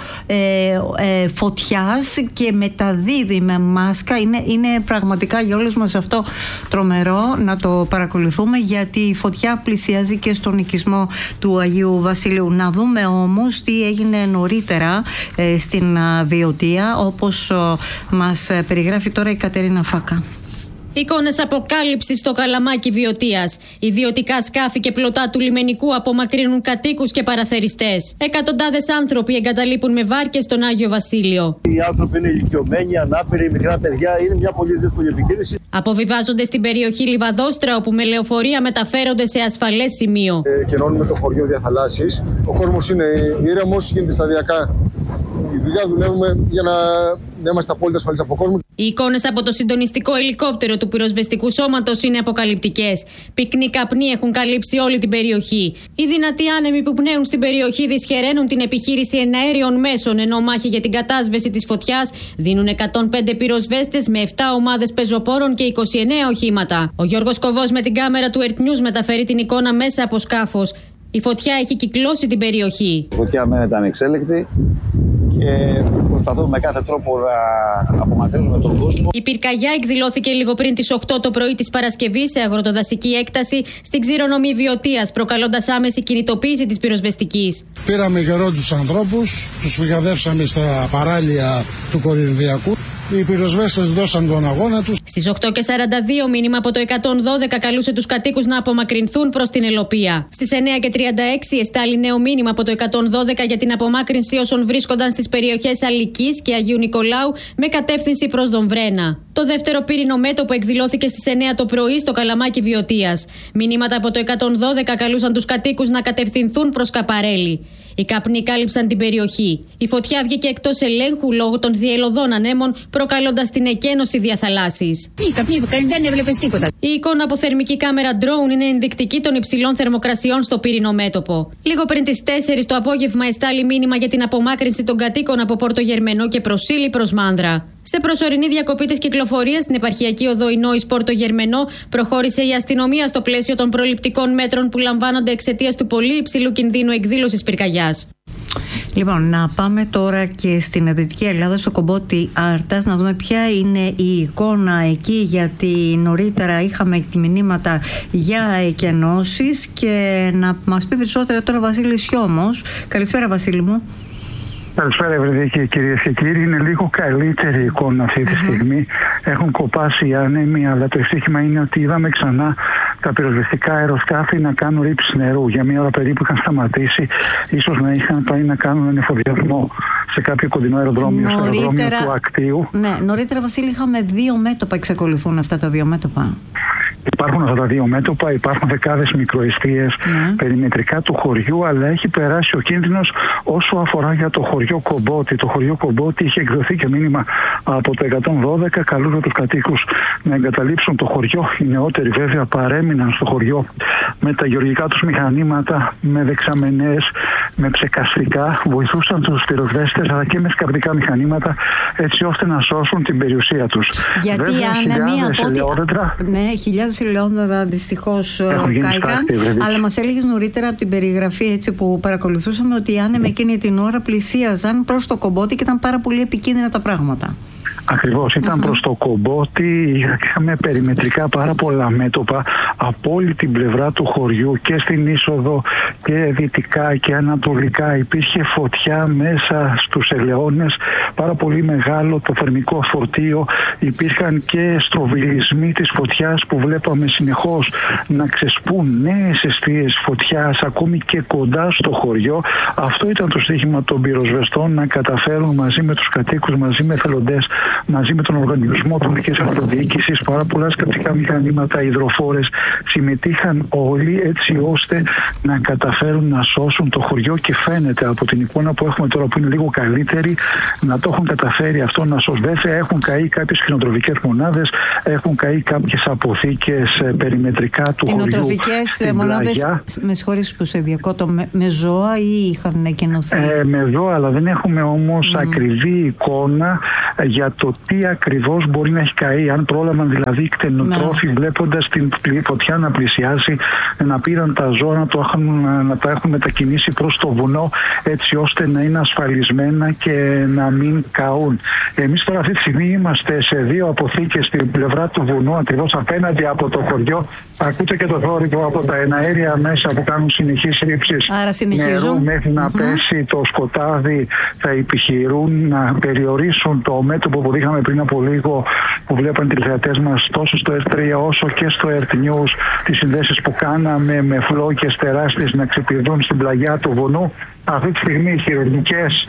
φωτιάς και μεταδίδει με μάσκα. Είναι πραγματικά για όλους μας αυτό τρομερό να το παρακολουθούμε, γιατί η φωτιά πλησιάζει και στον οικισμό του Αγίου Βασιλείου. Να δούμε όμως τι έγινε νωρίτερα στην Βιωτία, όπως μας περιγράφει τώρα η Κατερίνα Φάκα. Εικόνες αποκάλυψης στο Καλαμάκι Βιωτίας. Ιδιωτικά σκάφη και πλωτά του λιμενικού απομακρύνουν κατοίκους και παραθεριστές. Εκατοντάδες άνθρωποι εγκαταλείπουν με βάρκες στον Άγιο Βασίλειο. Οι άνθρωποι είναι ηλικιωμένοι, ανάπηροι, μικρά παιδιά. Είναι μια πολύ δύσκολη επιχείρηση. Αποβιβάζονται στην περιοχή Λιβαδόστρα, όπου με λεωφορεία μεταφέρονται σε ασφαλές σημείο. Κενώνουμε το χωριό διαθαλάσσης. Ο κόσμος είναι ήρεμος, γίνεται σταδιακά. Η δουλειά δουλεύουμε για να είμαστε απόλυτα ασφαλείς από κόσμο. Οι εικόνες από το συντονιστικό ελικόπτερο του πυροσβεστικού σώματος είναι αποκαλυπτικές. Πυκνοί καπνοί έχουν καλύψει όλη την περιοχή. Οι δυνατοί άνεμοι που πνέουν στην περιοχή δυσχεραίνουν την επιχείρηση εναέριων μέσων, ενώ μάχη για την κατάσβεση της φωτιάς δίνουν 105 πυροσβέστες με 7 ομάδες πεζοπόρων και 29 οχήματα. Ο Γιώργος Κοβός με την κάμερα του ERT News μεταφέρει την εικόνα μέσα από σκάφος. Η φωτιά έχει κυκλώσει την περιοχή. Η φωτιά μένεται ανεξέλεκτη και προσπαθούμε με κάθε τρόπο να απομακρύνουμε τον κόσμο. Η πυρκαγιά εκδηλώθηκε λίγο πριν τις 8 το πρωί της Παρασκευής σε αγροτοδασική έκταση στην Ξηρονομή Βιωτίας, προκαλώντας άμεση κινητοποίηση της πυροσβεστικής. Πήραμε καιρό τους ανθρώπους, τους φυγαδεύσαμε στα παράλια του Κορινθιακού. Οι πυροσβέστες δώσαν τον αγώνα τους. Στις 8:42 μήνυμα από το 112 καλούσε τους κατοίκους να απομακρυνθούν προς την Ελοπία. Στις 9:36 εστάλει νέο μήνυμα από το 112 για την απομάκρυνση όσων βρίσκονταν στις περιοχές Αλικής και Αγίου Νικολάου με κατεύθυνση προς Δομβρένα. Το δεύτερο πύρινο μέτωπο εκδηλώθηκε στις 9 το πρωί στο Καλαμάκι Βιωτίας. Μηνύματα από το 112 καλούσαν τους κατοίκους να κατευθυνθούν προς Καπαρέλη. Οι καπνοί κάλυψαν την περιοχή. Η φωτιά βγήκε εκτός ελέγχου λόγω των διελωδών ανέμων, προκαλώντας την εκένωση διαθαλάσσης. Δεν έβλεπες τίποτα. Η εικόνα από θερμική κάμερα drone είναι ενδεικτική των υψηλών θερμοκρασιών στο πύρινο μέτωπο. Λίγο πριν τις 4 το απόγευμα εστάλει μήνυμα για την απομάκρυνση των κατοίκων από Πόρτο Γερμενό και Προσήλη προς Μάνδρα. Σε προσωρινή διακοπή της κυκλοφορίας στην επαρχιακή οδό Ινόης Πόρτο Γερμενό προχώρησε η αστυνομία στο πλαίσιο των προληπτικών μέτρων που λαμβάνονται εξαιτίας του πολύ υψηλού κινδύνου εκδήλωσης πυρκαγιάς. Λοιπόν, να πάμε τώρα και στην Δυτική Ελλάδα, στο κομπότι Άρτας, να δούμε ποια είναι η εικόνα εκεί, γιατί νωρίτερα είχαμε μηνύματα για εκενώσεις και να μας πει περισσότερα τώρα Βασίλης Σιώμος. Καλησπέρα Βασίλη μου. Καλησπέρα, Ευρυδίκη, κυρίες και κύριοι. Είναι λίγο καλύτερη εικόνα αυτή τη στιγμή. Έχουν κοπάσει οι άνεμοι, αλλά το ευτύχημα είναι ότι είδαμε ξανά τα πυροσβεστικά αεροσκάφη να κάνουν ρήψη νερού. Για μία ώρα περίπου είχαν σταματήσει. Ίσως να είχαν πάει να κάνουν ανεφοδιασμό σε κάποιο κοντινό αεροδρόμιο, στο αεροδρόμιο του Ακτίου. Ναι, νωρίτερα, Βασίλη, είχαμε 2 μέτωπα. Εξακολουθούν αυτά τα 2 μέτωπα? Υπάρχουν αυτά τα 2 μέτωπα, υπάρχουν δεκάδες μικροεστίες περιμετρικά του χωριού, αλλά έχει περάσει ο κίνδυνος όσο αφορά για το χωριό Κομπότι. Το χωριό Κομπότι είχε εκδοθεί και μήνυμα από το 112, καλούσε τους κατοίκους να εγκαταλείψουν το χωριό. Οι νεότεροι βέβαια παρέμειναν στο χωριό με τα γεωργικά τους μηχανήματα, με δεξαμενές, με ψεκαστικά, βοηθούσαν τους πυροσβέστες αλλά και με σκαρδικά μηχανήματα, έτσι ώστε να σώσουν την περιουσία τους. Γιατί άνεμοι από ό,τι... Ναι, χιλιάδες ελαιόδωρα δυστυχώς κάηκαν, αλλά μας έλεγες νωρίτερα από την περιγραφή έτσι που παρακολουθούσαμε ότι οι άνεμοι εκείνη την ώρα πλησίαζαν προς το Κομπότι και ήταν πάρα πολύ επικίνδυνα τα πράγματα. Ακριβώς, ήταν προς το Κομπότι, είχαμε περιμετρικά πάρα πολλά μέτωπα από όλη την πλευρά του χωριού και στην είσοδο και δυτικά και ανατολικά. Υπήρχε φωτιά μέσα στους ελαιώνες, πάρα πολύ μεγάλο το θερμικό φορτίο. Υπήρχαν και στροβιλισμοί της φωτιάς που βλέπαμε συνεχώς να ξεσπούν νέες αιστείες φωτιάς ακόμη και κοντά στο χωριό. Αυτό ήταν το στοίχημα των πυροσβεστών, να καταφέρουν μαζί με τους κατοίκους, μαζί με εθελοντές, μαζί με τον οργανισμό τοπικής αυτοδιοίκησης, πάρα πολλά σκαπτικά μηχανήματα, υδροφόρες, συμμετείχαν όλοι έτσι ώστε να καταφέρουν να σώσουν το χωριό και φαίνεται από την εικόνα που έχουμε τώρα που είναι λίγο καλύτερη να το έχουν καταφέρει αυτό να σώσουν. Βέβαια έχουν καεί κάποιες κτηνοτροφικές μονάδες, έχουν καεί κάποιες αποθήκες περιμετρικά του χωριού. Κτηνοτροφικές μονάδες, με συγχωρείς που σε διακόπτω, με ζώα ή είχαν εκενωθεί? Με ζώα, αλλά δεν έχουμε όμως ακριβή εικόνα για το τι ακριβώς μπορεί να έχει καεί. Αν πρόλαβαν δηλαδή οι κτηνοτρόφοι βλέποντας την φωτιά να πλησιάσει, να πήραν τα ζώα να τα έχουν μετακινήσει προς το βουνό έτσι ώστε να είναι ασφαλισμένα και να μην καούν. Εμείς τώρα αυτή τη στιγμή είμαστε σε 2 αποθήκες στην πλευρά του βουνού, ακριβώς απέναντι από το χωριό. Ακούτε και το θόρυβο από τα εναέρια μέσα που κάνουν συνεχείς ρήψεις νερού μέχρι να πέσει το σκοτάδι. Θα επιχειρούν να περιορίσουν το μέτωπο που είχαμε πριν από λίγο, που βλέπαν οι τηλεθεατές μας τόσο στο R3 όσο και στο Earth News, τις συνδέσεις που κάναμε με φλόκες τεράστιες να ξεπηδούν στην πλαγιά του βουνού. Αυτή τη στιγμή οι χειρουργικές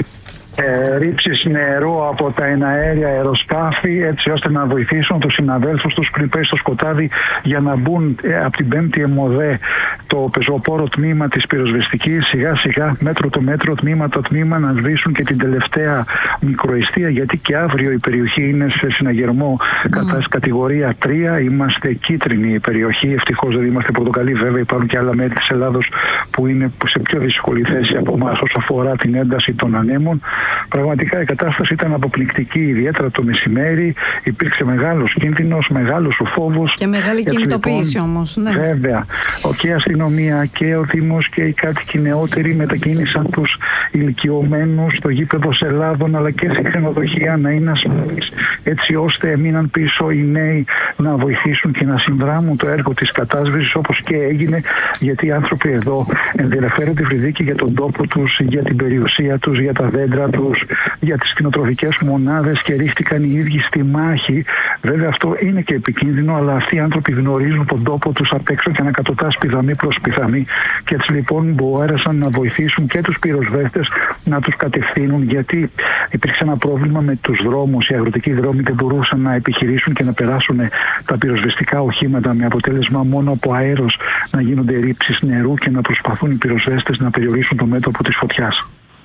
ρήψεις νερού από τα εναέρια αεροσκάφη έτσι ώστε να βοηθήσουν τους συναδέλφους τους πριν πέσει στο σκοτάδι για να μπουν από την 5η ΕΜΟΔΕ το πεζοπόρο τμήμα της πυροσβεστικής σιγά σιγά μέτρο το μέτρο, τμήμα το τμήμα να σβήσουν και την τελευταία μικροαιστεία, γιατί και αύριο η περιοχή είναι σε συναγερμό κατά κατηγορία 3. Είμαστε κίτρινη η περιοχή, ευτυχώς δεν είμαστε πορτοκαλί. Βέβαια υπάρχουν και άλλα μέρη της Ελλάδος που είναι σε πιο δύσκολη θέση από εμάς όσο αφορά την ένταση των ανέμων. Πραγματικά η κατάσταση ήταν αποπληκτική, ιδιαίτερα το μεσημέρι. Υπήρξε μεγάλος κίνδυνος, μεγάλος ο φόβος. Και μεγάλη κινητοποίηση όμως. Ναι. Βέβαια. Και η αστυνομία και ο Δήμος και οι κάτοικοι νεότεροι μετακίνησαν τους ηλικιωμένους στο γήπεδο Ελλάδων αλλά και σε ξενοδοχεία να είναι ασφαλείς, έτσι ώστε μείναν πίσω οι νέοι να βοηθήσουν και να συνδράμουν το έργο της κατάσβεσης όπως και έγινε, γιατί οι άνθρωποι εδώ ενδιαφέρονται Ευρυδίκη για τον τόπο τους, για την περιουσία τους, για τα δέντρα τους, για τις κτηνοτροφικές μονάδες και ρίχτηκαν οι ίδιοι στη μάχη. Βέβαια αυτό είναι και επικίνδυνο, αλλά αυτοί οι άνθρωποι γνωρίζουν τον τόπο τους απ' έξω και ανακατοτάς πηδαμή προς πηδαμή, και έτσι λοιπόν μπόρεσαν να βοηθήσουν και τους πυροσβέστες να τους κατευθύνουν, γιατί υπήρξε ένα πρόβλημα με τους δρόμους. Οι αγροτικοί δρόμοι δεν μπορούσαν να επιχειρήσουν και να περάσουν τα πυροσβεστικά οχήματα, με αποτέλεσμα μόνο από αέρος να γίνονται ρήψεις νερού και να προσπαθούν οι πυροσβέστες να περιορίσουν το μέτωπο της φωτιάς.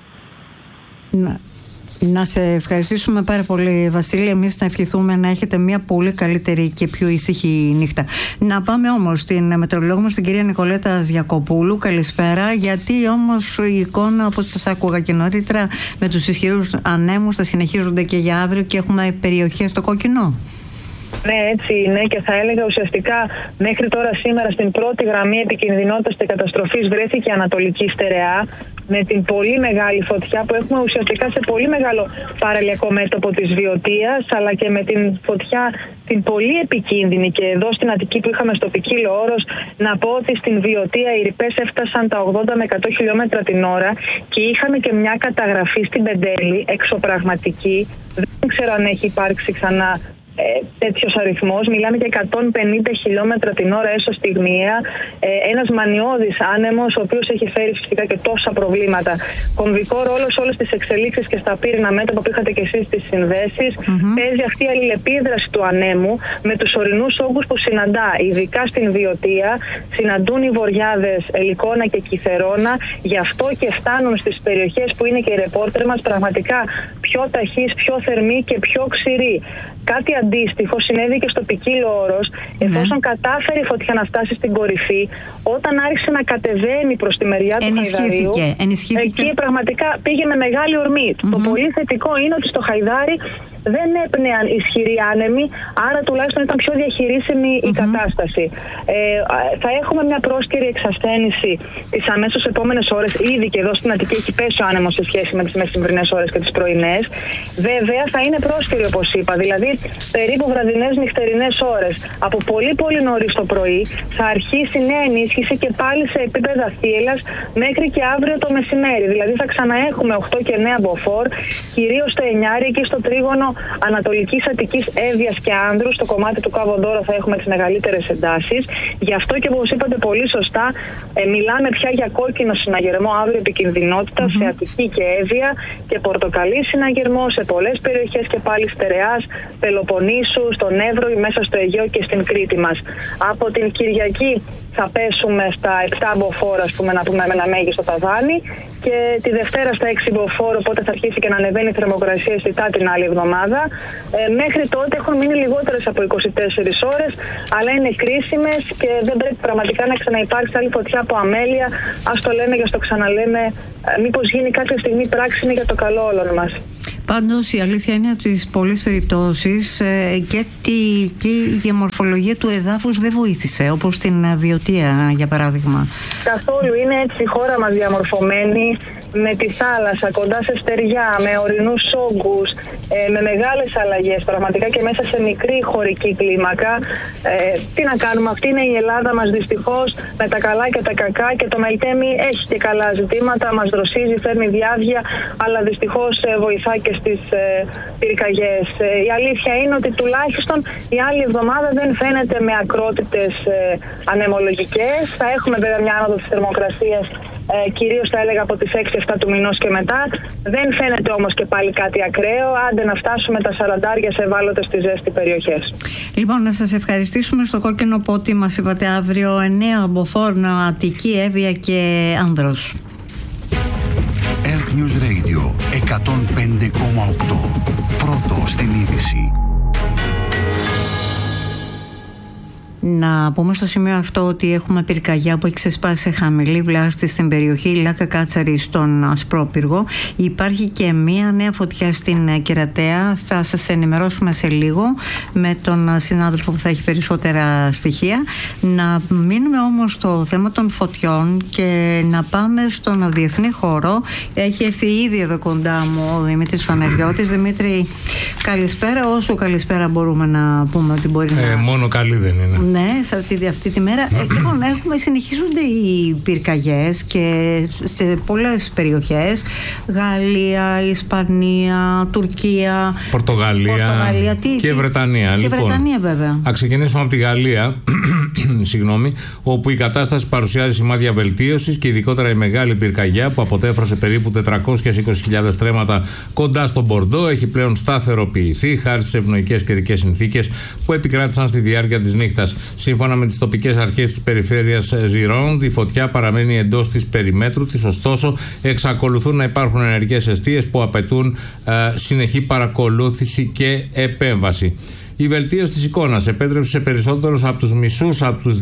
Να σε ευχαριστήσουμε πάρα πολύ, Βασίλη. Εμείς να ευχηθούμε να έχετε μια πολύ καλύτερη και πιο ήσυχη νύχτα. Να πάμε όμως στην μετεωρολόγο μας, την κυρία Νικολέτα Γιακοπούλου. Καλησπέρα. Γιατί όμως η εικόνα, όπως σας άκουγα και νωρίτερα, με τους ισχυρούς ανέμους θα συνεχίζονται και για αύριο και έχουμε περιοχές στο κόκκινο? Ναι, έτσι είναι, και θα έλεγα ουσιαστικά μέχρι τώρα σήμερα στην πρώτη γραμμή επικινδυνότητας και καταστροφής βρέθηκε η Ανατολική Στερεά, με την πολύ μεγάλη φωτιά που έχουμε ουσιαστικά σε πολύ μεγάλο παραλιακό μέτωπο της Βιωτίας, αλλά και με την φωτιά την πολύ επικίνδυνη και εδώ στην Αττική που είχαμε στο Ποικίλο Όρος. Να πω ότι στην Βιωτία οι ρηπές έφτασαν τα 80 με 100 χιλιόμετρα την ώρα και είχαμε και μια καταγραφή στην Πεντέλη εξωπραγματική. Δεν ξέρω αν έχει υπάρξει ξανά τέτοιος αριθμός. Μιλάμε για 150 χιλιόμετρα την ώρα έσω στιγμιαία. Ένας μανιώδης άνεμος, ο οποίος έχει φέρει φυσικά και τόσα προβλήματα. Κομβικό ρόλο σε όλες τις εξελίξεις και στα πύρινα μέτωπα που είχατε και εσείς στις συνδέσεις. Παίζει αυτή η αλληλεπίδραση του ανέμου με τους ορεινούς όγκους που συναντά, ειδικά στην Βιωτία. Συναντούν οι βορειάδες Ελικόνα και Κιθερώνα. Γι' αυτό και φτάνουν στις περιοχές που είναι και οι ρεπόρτερ μας πραγματικά πιο ταχείς, πιο θερμοί και πιο ξηροί. Κάτι αντίστοιχο συνέβη και στο Ποικίλο Όρος, εφόσον κατάφερε η φωτιά να φτάσει στην κορυφή, όταν άρχισε να κατεβαίνει προς τη μεριά του Χαϊδαρίου. Εκεί πραγματικά πήγε με μεγάλη ορμή. Το πολύ θετικό είναι ότι στο Χαϊδάρι δεν έπνεαν ισχυροί άνεμοι, άρα τουλάχιστον ήταν πιο διαχειρίσιμη η κατάσταση. Θα έχουμε μια πρόσκαιρη εξασθένηση τις αμέσως επόμενες ώρες. Ήδη και εδώ στην Αττική έχει πέσει ο άνεμος σε σχέση με τις μεσημβρινές ώρες και τις πρωινές. Βέβαια θα είναι πρόσκαιρη, όπως είπα, δηλαδή περίπου βραδινές νυχτερινές ώρες. Από πολύ πολύ νωρίς το πρωί θα αρχίσει νέα ενίσχυση και πάλι σε επίπεδα θύελλας μέχρι και αύριο το μεσημέρι. Δηλαδή θα ξαναέχουμε 8 και 9 μποφόρ, κυρίως στο Ενιάρι και στο τρίγωνο Ανατολικής Αττικής, Εύβοιας και Άνδρου. Στο κομμάτι του Καβοδόρο θα έχουμε τις μεγαλύτερες εντάσεις. Γι' αυτό και όπως είπατε πολύ σωστά, μιλάμε πια για κόκκινο συναγερμό αύριο επικινδυνότητα σε Αττική και Εύβοια και πορτοκαλί συναγερμό σε πολλές περιοχές και πάλι Στερεάς, Πελοποννήσου, στον Εύρο, μέσα στο Αιγαίο και στην Κρήτη μας. Από την Κυριακή θα πέσουμε στα 7 μποφόρ, να πούμε με ένα μέγιστο ταβάνι, και τη Δευτέρα στα 6 μποφόρ, οπότε θα αρχίσει και να ανεβαίνει η θερμοκρασία αισθητά την άλλη εβδομάδα. Μέχρι τότε έχουν μείνει λιγότερες από 24 ώρες, αλλά είναι κρίσιμες και δεν πρέπει πραγματικά να ξαναυπάρξει άλλη φωτιά από αμέλεια. Ας το λέμε και ας το ξαναλέμε, μήπως γίνει κάποια στιγμή πράξιμη για το καλό όλων μας. Πάντως η αλήθεια είναι ότι στις πολλές περιπτώσεις και η γεωμορφολογία του εδάφους δεν βοήθησε, όπως στην Βιωτία για παράδειγμα. Καθόλου, είναι έτσι η χώρα μας διαμορφωμένη, με τη θάλασσα, κοντά σε στεριά, με ορεινούς όγκους, με μεγάλες αλλαγές πραγματικά και μέσα σε μικρή χωρική κλίμακα. Τι να κάνουμε, αυτή είναι η Ελλάδα μας δυστυχώς, με τα καλά και τα κακά, και το Μελτέμι έχει και καλά ζητήματα, μας δροσίζει, φέρνει διάβγεια, αλλά δυστυχώς βοηθά και στις πυρκαγιές. Η αλήθεια είναι ότι τουλάχιστον η άλλη εβδομάδα δεν φαίνεται με ακρότητες ανεμολογικές. Θα έχουμε βέβαια μια άνοδο της θερμοκρασίας, κυρίως θα έλεγα από τις 6-7 του μηνός και μετά. Δεν φαίνεται όμως και πάλι κάτι ακραίο, άντε να φτάσουμε τα 40 σε ευάλωτες στη ζέστη περιοχές. Λοιπόν, να σας ευχαριστήσουμε. Στο κόκκινο πότι μας είπατε αύριο 9 μποφόρ, Αττική, Εύβοια και Άνδρος. Earth News Radio 105,8. Πρώτο στην είδηση. Να πούμε στο σημείο αυτό ότι έχουμε πυρκαγιά που έχει ξεσπάσει σε χαμηλή βλάστη στην περιοχή Λάκα Κάτσαρη στον Ασπρόπυργο. Υπάρχει και μία νέα φωτιά στην Κερατέα. Θα σας ενημερώσουμε σε λίγο με τον συνάδελφο που θα έχει περισσότερα στοιχεία. Να μείνουμε όμως στο θέμα των φωτιών και να πάμε στον διεθνή χώρο. Έχει έρθει ήδη εδώ κοντά μου ο Δημήτρης Φανεριώτης. Δημήτρη, καλησπέρα. Όσο καλησπέρα μπορούμε να πούμε ότι μπορεί να... Μόνο καλή δεν είναι. Ναι, σε αυτή τη μέρα. Λοιπόν, συνεχίζονται οι πυρκαγιές και σε πολλές περιοχές. Γαλλία, Ισπανία, Τουρκία, Πορτογαλία και Βρετανία. Και λοιπόν, Βρετανία βέβαια. Θα ξεκινήσουμε από τη Γαλλία. όπου η κατάσταση παρουσιάζει σημάδια βελτίωσης και ειδικότερα η μεγάλη πυρκαγιά που αποτέφρωσε περίπου 420.000 στρέμματα κοντά στον Μπορντό έχει πλέον σταθεροποιηθεί χάρη στις ευνοϊκές καιρικές συνθήκες που επικράτησαν στη διάρκεια της νύχτας. Σύμφωνα με τις τοπικές αρχές της περιφέρειας Gironde, η φωτιά παραμένει εντός της περιμέτρου της, ωστόσο εξακολουθούν να υπάρχουν ενεργές εστίες που απαιτούν συνεχή παρακολούθηση και επέμβαση. Η βελτίωση της εικόνας επέτρεψε σε περισσότερους από τους μισούς από τους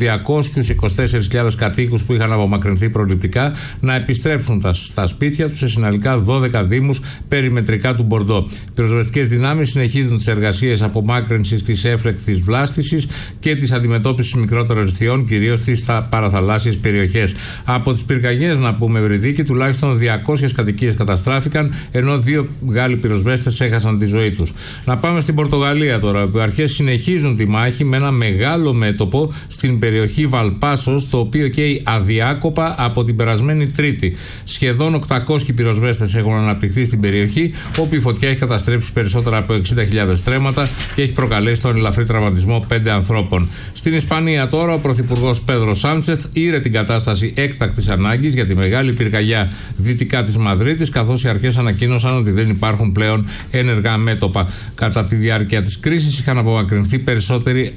224.000 κατοίκους που είχαν απομακρυνθεί προληπτικά να επιστρέψουν στα σπίτια τους σε συνολικά 12 δήμους περιμετρικά του Μπορντό. Οι πυροσβεστικές δυνάμεις συνεχίζουν τις εργασίες απομάκρυνσης της έφρεκτης βλάστησης και της αντιμετώπισης μικρότερων αισθιών, κυρίως στις παραθαλάσσιες περιοχές. Από τις πυρκαγιές, να πούμε, Ευρυδίκη, τουλάχιστον 200 κατοικίες καταστράφηκαν, ενώ 2 Γάλλοι πυροσβέστες έχασαν τη ζωή τους. Να πάμε στην Πορτογαλία τώρα. Οι αρχές συνεχίζουν τη μάχη με ένα μεγάλο μέτωπο στην περιοχή Βαλπάσος, το οποίο καίει αδιάκοπα από την περασμένη Τρίτη. Σχεδόν 800 πυροσβέστες έχουν αναπτυχθεί στην περιοχή, όπου η φωτιά έχει καταστρέψει περισσότερα από 60.000 στρέμματα και έχει προκαλέσει τον ελαφρύ τραυματισμό 5 ανθρώπων. Στην Ισπανία τώρα, ο Πρωθυπουργός Πέδρο Σάντσεθ ήρε την κατάσταση έκτακτης ανάγκης για τη μεγάλη πυρκαγιά δυτικά της Μαδρίτης, καθώς οι αρχές ανακοίνωσαν ότι δεν υπάρχουν πλέον ενεργά μέτωπα. Κατά τη διάρκεια της κρίσης είχαν απομακρυνθεί περισσότεροι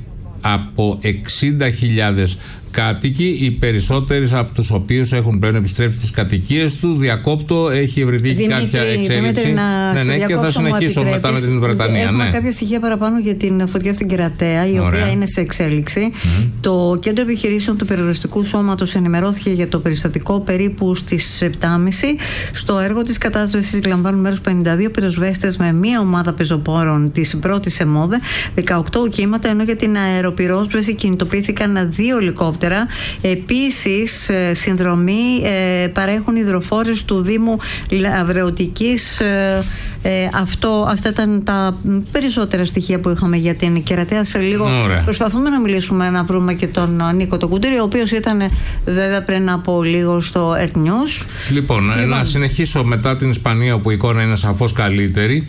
από 60.000 κάτοικοι, οι περισσότεροι από τους οποίους έχουν πλέον επιστρέψει στις κατοικίες του. Διακόπτω, έχει Ευρυδίκη κάποια εξέλιξη. Ναι, και θα συνεχίσω μετά με την Βρετανία. Έχουμε κάποια στοιχεία παραπάνω για την φωτιά στην Κερατέα, η οποία είναι σε εξέλιξη. Το Κέντρο Επιχειρήσεων του Πυροσβεστικού Σώματος ενημερώθηκε για το περιστατικό περίπου στις 7.30. Στο έργο της κατάσβεσης λαμβάνουν μέρος 52 πυροσβέστες με μία ομάδα πεζοπόρων της πρώτης ΕΜΟΔΕ, 18 οχήματα, ενώ για την αεροπυρόσβεση κινητοποιήθηκαν 2 ελικόπτερα. Επίσης, συνδρομή παρέχουν υδροφόρες του Δήμου Λαβρεωτικής. Αυτά ήταν τα περισσότερα στοιχεία που είχαμε για την Κερατέα. Σε λίγο προσπαθούμε να μιλήσουμε, να βρούμε και τον Νίκο τον Κουντήρη, ο οποίος ήταν βέβαια πριν από λίγο στο Earth News. Λοιπόν, να συνεχίσω μετά την Ισπανία, όπου η εικόνα είναι σαφώς καλύτερη.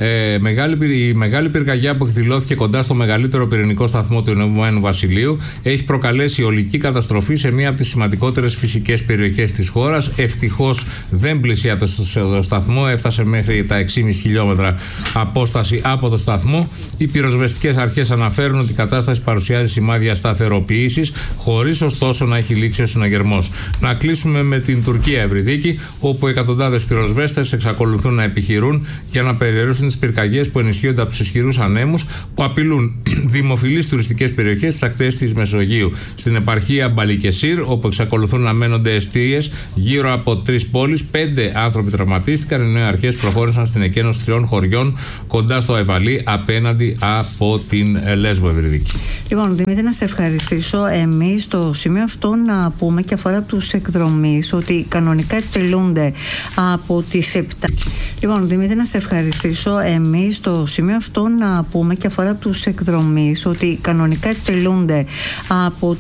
Η μεγάλη πυρκαγιά που εκδηλώθηκε κοντά στο μεγαλύτερο πυρηνικό σταθμό του Ηνωμένου Βασιλείου έχει προκαλέσει ολική καταστροφή σε μία από τις σημαντικότερες φυσικές περιοχές της χώρας. Ευτυχώς δεν πλησιάται στο σταθμό, έφτασε μέχρι τα 6,5 χιλιόμετρα απόσταση από το σταθμό. Οι πυροσβεστικές αρχές αναφέρουν ότι η κατάσταση παρουσιάζει σημάδια σταθεροποίησης, χωρίς ωστόσο να έχει λήξει ο συναγερμός. Να κλείσουμε με την Τουρκία, Ευρυδίκη, όπου εκατοντάδες πυροσβέστες εξακολουθούν να επιχειρούν για να περιορίσουν τις πυρκαγιές που ενισχύονται από τους ισχυρούς ανέμους που απειλούν δημοφιλείς τουριστικές περιοχές στις ακτές της Μεσογείου. Στην επαρχία Μπαλικεσίρ, όπου εξακολουθούν να μένονται εστίες γύρω από 3 πόλεις, 5 άνθρωποι τραυματίστηκαν, ενώ οι αρχές προχώρησαν στην εκένωση 3 χωριών κοντά στο Εβαλί, απέναντι από την Λέσβο, Ευρυδίκη. Λοιπόν, Δημήτρη, να σε ευχαριστήσω. Εμείς στο σημείο αυτό να πούμε και αφορά τους εκδρομείς ότι κανονικά εκτελούνται από τις 7. Λοιπόν, Δημήτρη, να σε ευχαριστήσω. Εμείς στο σημείο αυτό να πούμε και αφορά τους εκδρομείς ότι κανονικά εκτελούνται από